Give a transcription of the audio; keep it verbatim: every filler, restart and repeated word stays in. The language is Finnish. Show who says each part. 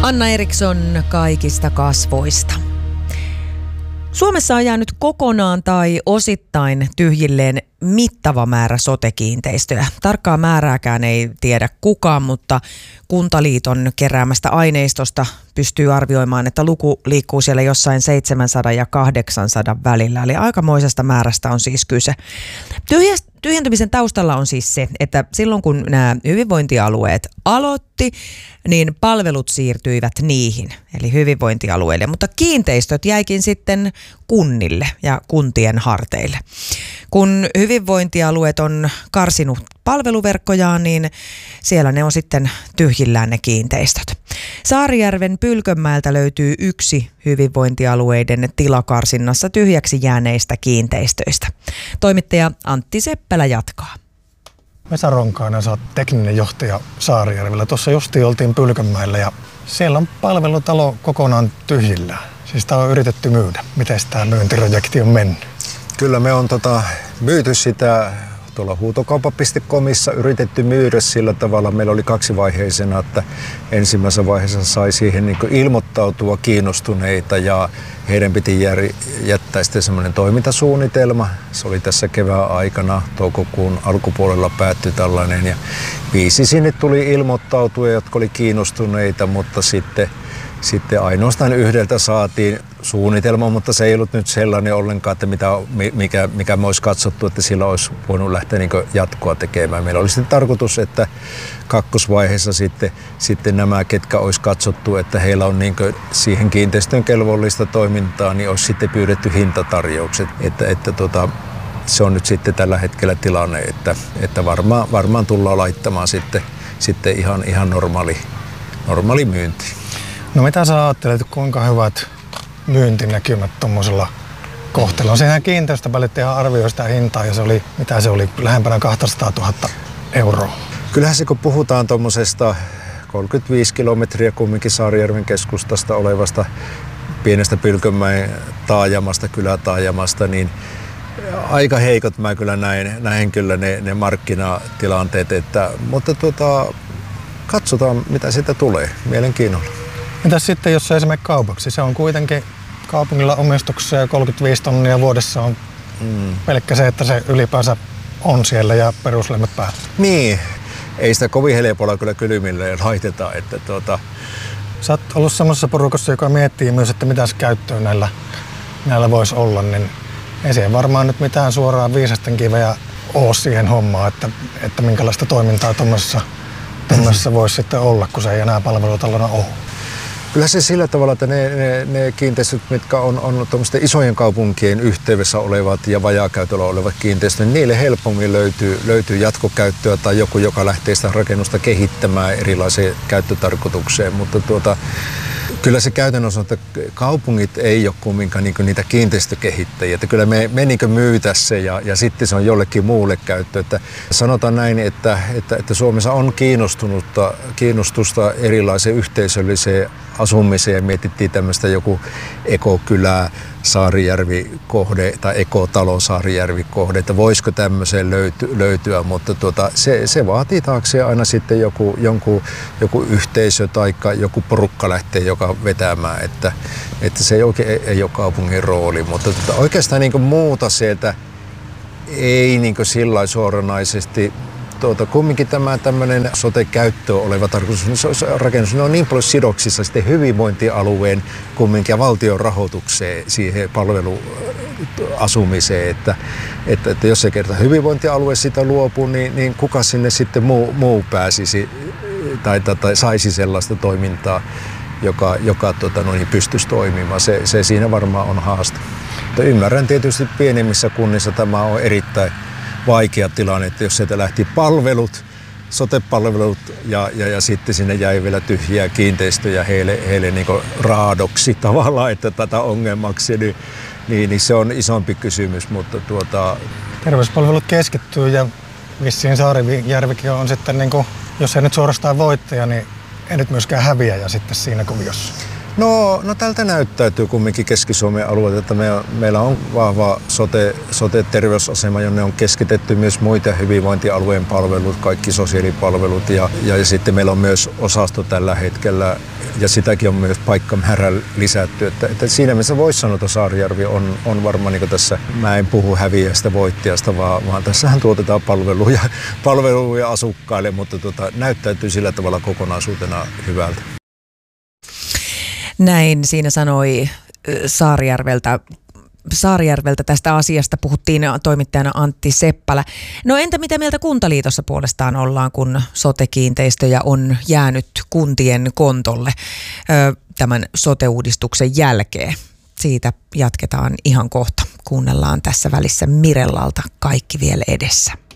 Speaker 1: Anna Eriksson kaikista kasvoista. Suomessa on jäänyt kokonaan tai osittain tyhjilleen mittava määrä sote-kiinteistöjä. Tarkkaa määrääkään ei tiedä kukaan, mutta Kuntaliiton keräämästä aineistosta pystyy arvioimaan, että luku liikkuu siellä jossain seitsemänsadan ja kahdeksansadan välillä. Eli aikamoisesta määrästä on siis kyse. Tyhjä- Tyhjentymisen taustalla on siis se, että silloin kun nämä hyvinvointialueet aloitti, niin palvelut siirtyivät niihin, eli hyvinvointialueille, mutta kiinteistöt jäikin sitten kunnille ja kuntien harteille. Kun hyvinvointialueet on karsinut palveluverkkojaan, niin siellä ne on sitten tyhjillään ne kiinteistöt. Saarijärven Pylkönmäeltä löytyy yksi hyvinvointialueiden tilakarsinnassa tyhjäksi jääneistä kiinteistöistä. Toimittaja Antti Seppälä jatkaa.
Speaker 2: Vesa Ronkainen, sä oot tekninen johtaja Saarijärvellä. Tuossa justiin oltiin Pylkönmäellä ja siellä on palvelutalo kokonaan tyhjillään. Siis tää on yritetty myydä. Miten tämä myyntiprojekti on mennyt?
Speaker 3: Kyllä me on tota, myyty sitä tuolla huutokauppa piste comissa, yritetty myydä sillä tavalla. Meillä oli kaksivaiheisena, että ensimmäisessä vaiheessa sai siihen niin kuin ilmoittautua kiinnostuneita ja heidän piti jär, jättää sitten semmoinen toimintasuunnitelma. Se oli tässä kevään aikana, toukokuun alkupuolella päättyi tällainen ja viisi sinne tuli ilmoittautua, jotka oli kiinnostuneita, mutta sitten Sitten ainoastaan yhdeltä saatiin suunnitelma, mutta se ei ollut nyt sellainen ollenkaan, että mitä, mikä, mikä me olisi katsottu, että sillä olisi voinut lähteä niin kuin jatkoa tekemään. Meillä oli sitten tarkoitus, että kakkosvaiheessa sitten, sitten nämä, ketkä olisi katsottu, että heillä on niin kuin siihen kiinteistön kelvollista toimintaa, niin olisi sitten pyydetty hintatarjoukset. Että, että tota, se on nyt sitten tällä hetkellä tilanne, että, että varmaan, varmaan tullaan laittamaan sitten, sitten ihan, ihan normaali, normaali myynti.
Speaker 2: No mitä sä ajattelet, kuinka hyvät myyntinäkymät tuommoisella kohteella? Sehän kiinteistöpäällittäjä arvioi sitä hintaa ja se oli, mitä se oli, lähempänä kaksisataatuhatta euroa.
Speaker 3: Kyllähän se, kun puhutaan tuommoisesta kolmekymmentäviisi kilometriä kumminkin Saarijärven keskustasta olevasta pienestä Pylkönmäen taajamasta, kylätaajamasta, niin aika heikot mä kyllä näin, näin kyllä ne, ne markkinatilanteet, että, mutta tuota, katsotaan mitä siitä tulee mielenkiinnolla.
Speaker 2: Mitäs sitten, jos se ei mene kaupaksi? Se on kuitenkin kaupungilla omistuksessa ja kolmekymmentäviisi tonnia vuodessa on mm. pelkkä se, että se ylipäänsä on siellä ja peruslämmöt päällä.
Speaker 3: Niin, ei sitä kovin helpolla kyllä kylmille laiteta. Että tuota...
Speaker 2: Sä oot ollut semmoisessa porukassa, joka miettii myös, että mitä käyttöä näillä, näillä voisi olla, niin ei siihen varmaan nyt mitään suoraan viisasten kiveä ole siihen hommaan, että, että minkälaista toimintaa tuommoisessa voisi sitten olla, kun se ei enää palvelutalona ole.
Speaker 3: Kyllä se sillä tavalla, että ne, ne, ne kiinteistöt, mitkä on, on isojen kaupunkien yhteydessä olevat ja vajaakäytöllä olevat kiinteistöt, niin niille helpommin löytyy, löytyy jatkokäyttöä tai joku, joka lähtee sitä rakennusta kehittämään erilaiseen käyttötarkoitukseen. Mutta tuota, kyllä se käytännössä on, että kaupungit ei ole kumminkaan niin niitä kiinteistökehittäjiä. Että kyllä me, me niin myytäisiin se ja, ja sitten se on jollekin muulle käyttö. Että sanotaan näin, että, että, että Suomessa on kiinnostunutta, kiinnostusta erilaiseen yhteisölliseen asumiseen ja mietittiin tämmöistä joku ekokylää Saarijärvi-kohde tai ekotalo Saarijärvi-kohde, että voisiko tämmöiseen löyty, löytyä, mutta tuota, se, se vaatii taakseen aina sitten joku, jonkun, joku yhteisö tai joku porukka lähtee joka vetämään, että, että se ei oikein ei, ei ole kaupungin rooli, mutta tuota, oikeastaan niin kuin muuta sieltä ei niin kuin sillä suoranaisesti. Tuota, kumminkin tämä tämmöinen sote-käyttöön oleva tarkoitus, rakennus on niin paljon sidoksissa sitten hyvinvointialueen kumminkin ja valtion rahoitukseen siihen palveluasumiseen, että, että, että jos se kerta hyvinvointialue sitä luopuu, niin, niin kuka sinne sitten muu, muu pääsisi tai, tai, tai saisi sellaista toimintaa, joka, joka tota, no niin, pystyisi toimimaan. Se, se siinä varmaan on haaste. Mutta ymmärrän tietysti pienemmissä kunnissa tämä on erittäin vaikea tilanne, että jos sieltä lähti palvelut, sote-palvelut ja, ja, ja sitten sinne jäi vielä tyhjiä kiinteistöjä heille, heille niin kuin raadoksi tavallaan, että tätä ongelmaksi, niin, niin, niin se on isompi kysymys, mutta tuota...
Speaker 2: Terveyspalvelut keskittyy ja vissiin Saarijärvikin on sitten, niin kuin, jos ei nyt suorastaan voittaja, niin ei nyt myöskään häviäjä sitten siinä kuviossa.
Speaker 3: No, no tältä näyttäytyy kumminkin Keski-Suomen alueelta, että me, meillä on vahva sote, sote-terveysasema, jonne on keskitetty myös muita hyvinvointialueen palvelut, kaikki sosiaalipalvelut ja, ja, ja sitten meillä on myös osasto tällä hetkellä ja sitäkin on myös paikkamäärä lisätty. Että, että siinä mielessä voisi sanoa, että Saarijärvi on, on varmaan niin tässä, mä en puhu häviästä, voittajasta, vaan, vaan tässähän tuotetaan palveluja, palveluja asukkaille, mutta tota, näyttäytyy sillä tavalla kokonaisuutena hyvältä.
Speaker 1: Näin siinä sanoi Saarijärveltä. Saarijärveltä tästä asiasta puhuttiin toimittajana Antti Seppälä. No entä mitä mieltä Kuntaliitossa puolestaan ollaan, kun sote-kiinteistöjä on jäänyt kuntien kontolle ö, tämän sote-uudistuksen jälkeen? Siitä jatketaan ihan kohta. Kuunnellaan tässä välissä Mirellalta Kaikki vielä edessä.